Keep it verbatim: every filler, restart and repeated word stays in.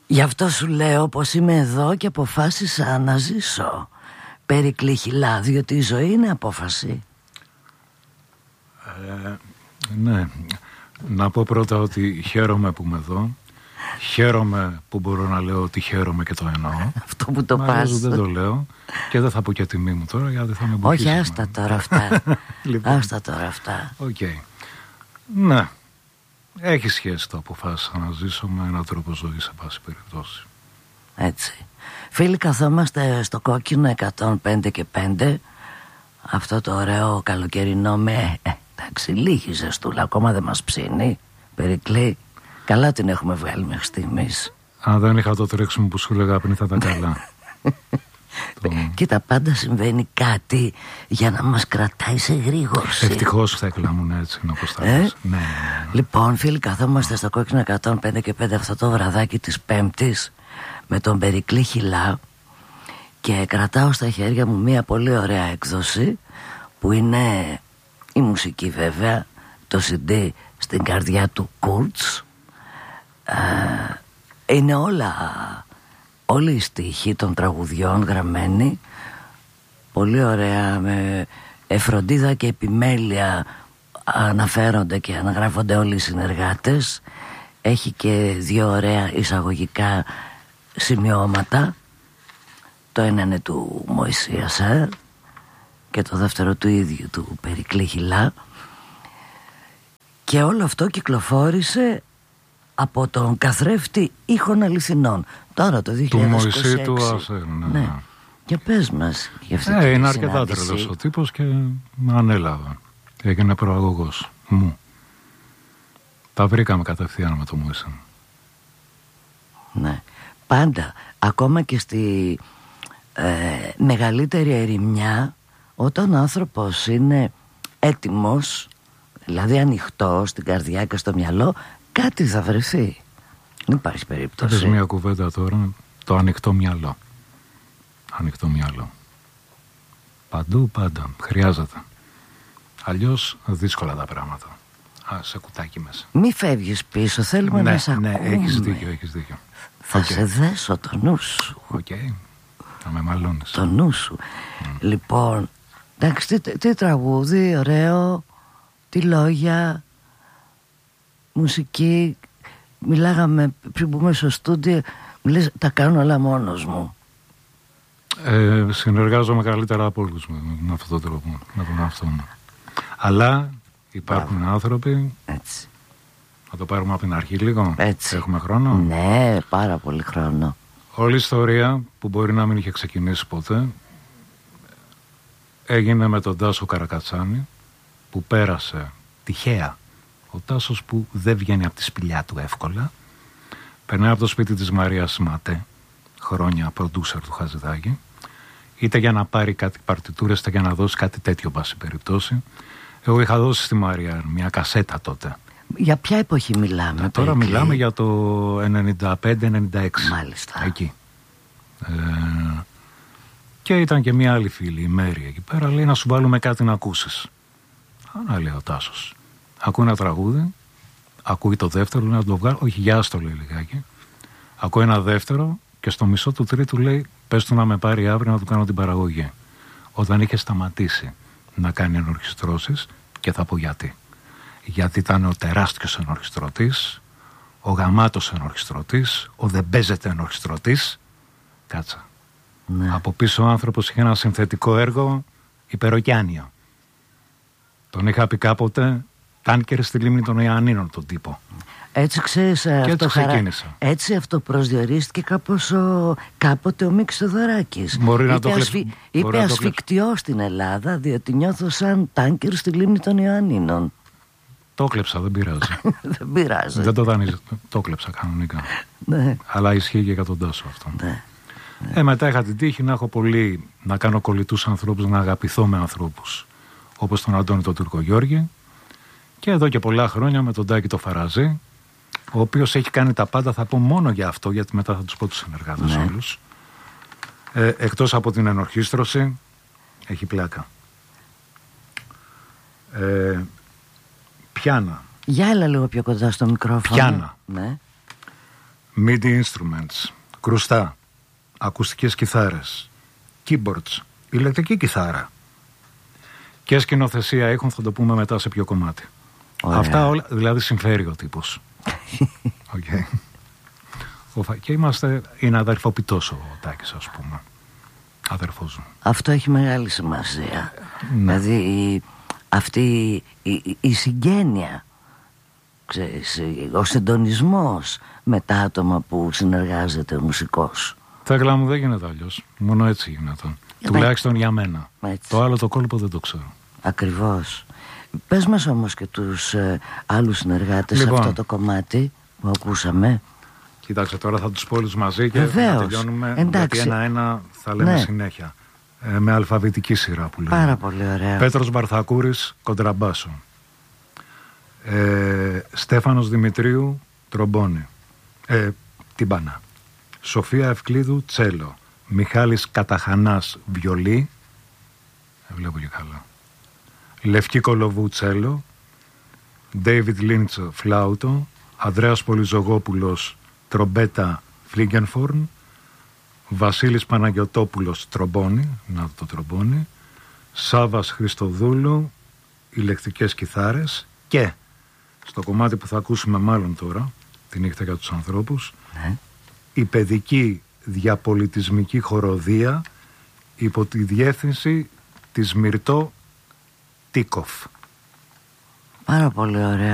Γι' αυτό σου λέω πως είμαι εδώ και αποφάσισα να ζήσω. Περικλή Χιλά, διότι η ζωή είναι απόφαση. Ε, ναι. Να πω πρώτα ότι χαίρομαι που είμαι εδώ. Χαίρομαι που μπορώ να λέω ότι χαίρομαι και το εννοώ. Αυτό που το πας. Δεν το λέω και δεν θα πω και τιμή μου τώρα, γιατί θα με μπουχίσει. Όχι, άστα τώρα αυτά. Λοιπόν, άστα τώρα αυτά. Οκ. Okay. Ναι. Έχει σχέση το αποφάσισα να ζήσω με έναν τρόπο ζωής σε πάση περιπτώσει. Έτσι. Φίλοι, καθόμαστε στο κόκκινο εκατόν πέντε και πέντε. Αυτό το ωραίο καλοκαιρινό με ε, εντάξει, λίγη ζεστούλα. Ακόμα δεν μας ψήνει. Περικλή. Καλά την έχουμε βγάλει μέχρι στιγμής. Αν δεν είχα το τρέξιμο που σου λέγα πριν θα ήταν καλά. το... Κοίτα, πάντα συμβαίνει κάτι για να μας κρατάει σε γρήγορση. Ευτυχώς θα εκλάμουν έτσι να αποσταλείς. Ε? Ναι, ναι, ναι. Λοιπόν, φίλοι, καθόμαστε στο κόκκινο εκατόν πέντε και πέντε αυτό το βραδάκι της Πέμπτης με τον Περικλή Χιλά και κρατάω στα χέρια μου μια πολύ ωραία έκδοση που είναι η μουσική βέβαια, το σι ντι στην καρδιά του Κούρτς. Ε, είναι όλα, όλοι οι στίχοι των τραγουδιών γραμμένοι πολύ ωραία, με εφροντίδα και επιμέλεια αναφέρονται και αναγράφονται όλοι οι συνεργάτες. Έχει και δύο ωραία εισαγωγικά σημειώματα. Το ένα είναι του Μωυσή Ασέρ και το δεύτερο του ίδιου του Περικλή Χιλά. Και όλο αυτό κυκλοφόρησε από τον καθρέφτη ήχων αληθινών. Τώρα το δύο χιλιάδες είκοσι έξι. Του Μωυσή του Ασέρ, ναι. ναι. Και πες μας για αυτή ε, τη είναι αρκετά τρελός ο τύπος και με ανέλαβα. Έγινε προαγωγός μου. Τα βρήκαμε κατευθείαν με το Μωυσή. Ναι. Πάντα, ακόμα και στη ε, μεγαλύτερη ερημιά, όταν ο άνθρωπος είναι έτοιμος, δηλαδή ανοιχτός στην καρδιά και στο μυαλό, κάτι θα βρεθεί. Δεν υπάρχει περίπτωση. Έχεις μια κουβέντα τώρα, το ανοιχτό μυαλό. Ανοιχτό μυαλό. Παντού πάντα χρειάζεται. Αλλιώς δύσκολα τα πράγματα. Α, σε κουτάκι μέσα. Μη φεύγεις πίσω, θέλουμε ναι, να σε ναι, ακούμε. έχεις δίκιο, έχεις δίκιο. Θα okay. σε δέσω το νου σου. Οκ, okay. θα με μαλώνεις. Το νου σου. Mm. Λοιπόν, εντάξει, τι, τι τραγούδι, ωραίο, τι λόγια, μουσική. Μιλάγαμε πριν μπούμε στο στούντιο, μιλές, τα κάνω όλα μόνος μου. Ε, συνεργάζομαι καλύτερα από όλους με, με αυτόν τον τρόπο, με τον αυτό μου. Αλλά υπάρχουν Μπράβο. άνθρωποι. Έτσι. Θα το πάρουμε από την αρχή λίγο. Έτσι. Έχουμε χρόνο. Ναι, πάρα πολύ χρόνο. Όλη η ιστορία που μπορεί να μην είχε ξεκινήσει ποτέ έγινε με τον Τάσο Καρακατσάνη, που πέρασε τυχαία. Ο Τάσος που δεν βγαίνει από τη σπηλιά του εύκολα. Περνάει από το σπίτι της Μαρίας Ματέ, χρόνια προντούσερ του Χατζηδάκη, είτε για να πάρει κάτι παρτιτούρες, είτε για να δώσει κάτι τέτοιο, πάση περιπτώσει. Εγώ είχα δώσει στη Μαρία μια κασέτα τότε. Για ποια εποχή μιλάμε? Ε, τώρα Περικλή? μιλάμε για το ενενήντα πέντε ενενήντα έξι. Μάλιστα. Εκεί. Ε, και ήταν και μια άλλη φίλη, η Μέρη, εκεί πέρα. Λέει να σου βάλουμε κάτι να ακούσεις. Α, λέει ο Τάσος. Ακούει ένα τραγούδι, ακούει το δεύτερο, λέει να το βγάλω. Όχι, γεια στο λέει λιγάκι. Ακούει ένα δεύτερο και στο μισό του τρίτου λέει: πες του να με πάρει αύριο να του κάνω την παραγωγή. Όταν είχε σταματήσει να κάνει ενορχιστρώσεις, και θα πω γιατί. Γιατί ήταν ο τεράστιος ενορχιστρωτής, ο γαμάτος ενορχιστρωτής, ο δεν παίζεται ενορχιστρωτής. Κάτσα. Ναι. Από πίσω ο άνθρωπος είχε ένα συνθετικό έργο υπεροκιάνιο. Τον είχα πει κάποτε τάνκερ στη λίμνη των Ιωαννίνων τον τύπο. Έτσι ξέρεις, και αυτό έτσι ξεκίνησα. Χαρά... Έτσι αυτό προσδιορίστηκε κάπως ο... κάποτε ο Μίκης Θεοδωράκης. Μπορεί είπε να το ασφι... κλέψει. Είπε ασφικτιό στην Ελλάδα, διότι νιώθω σαν τάνκερ στη λίμνη των Ιωαννίνων. Το κλέψα, δεν πειράζει. Δεν πειράζει. Δεν το δανείζω. Το κλέψα κανονικά. Ναι. Αλλά ισχύει και για τον Τάσο αυτό. Ναι. Ε, μετά είχα την τύχη να έχω πολύ, να κάνω κολλητούς ανθρώπους, να αγαπηθώ με ανθρώπους όπως τον Αντώνη τον Τουρκογιώργη, και εδώ και πολλά χρόνια με τον Τάκη το Φαραζή, ο οποίος έχει κάνει τα πάντα. Θα πω μόνο για αυτό, γιατί μετά θα τους πω τους συνεργάτες ναι. όλους. Ε, εκτός από την ενορχίστρωση, έχει πλάκα. Ε, πιάνα. Για έλα λίγο πιο κοντά στο μικρόφωνο. Πιάνα. Ναι. μίντι instruments, κρουστά, ακουστικές κιθάρες, keyboards, ηλεκτρική κιθάρα. Και σκηνοθεσία έχουν, θα το πούμε μετά σε ποιο κομμάτι. Ωραία. Αυτά όλα, δηλαδή συμφέρει ο τύπος. Okay. Και είμαστε, είναι αδερφοποιητός ο Τάκης, ας πούμε. Αδερφός μου. Αυτό έχει μεγάλη σημασία. Ναι. Δηλαδή η, αυτή η, η, η συγγένεια, ξέρεις, ο συντονισμός με τα άτομα που συνεργάζεται ο μουσικός. Τέκλα μου, δεν γίνεται αλλιώς. Μόνο έτσι γίνεται. Για Τουλάχιστον για μένα. Έτσι. Το άλλο το κόλπο δεν το ξέρω. Ακριβώς. Πες μας όμως και τους ε, άλλους συνεργάτες, λοιπόν, σε αυτό το κομμάτι που ακούσαμε. Κοίταξε, τώρα θα τους πω όλους μαζί και Βεβαίως. Θα τελειώνουμε. Εντάξει. Γιατί ένα-ένα θα λέμε, ναι, συνέχεια. Ε, με αλφαβητική σειρά που λέμε. Πάρα πολύ ωραία. Πέτρος Μπαρθακούρης, κοντραμπάσο. Ε, Στέφανος Δημητρίου, τρομπόνι. Ε, τυμπάνα. Σοφία Ευκλήδου, τσέλο. Μιχάλης Καταχανάς, βιολί. Δεν βλέπω και καλά. Λευκή Κολοβού, τσέλο. Ντέιβιντ Λίντσο, φλάουτο. Ανδρέας Πολυζωγόπουλος, τρομπέτα, φλίγκενφορν. Βασίλης Παναγιωτόπουλος, τρομπόνι. Να το τρομπόνι. Σάβας Χριστοδούλου, ηλεκτρικές κιθάρες. Και στο κομμάτι που θα ακούσουμε μάλλον τώρα, τη νύχτα για τους ανθρώπους, ναι, η παιδική διαπολιτισμική χοροδία υπό τη διεύθυνση της Μυρτώ Τίκοφ. Πάρα πολύ ωραία.